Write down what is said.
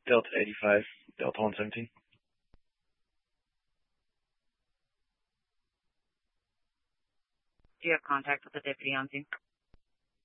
Delta 85, Delta 117. Do you have contact with the deputy on scene?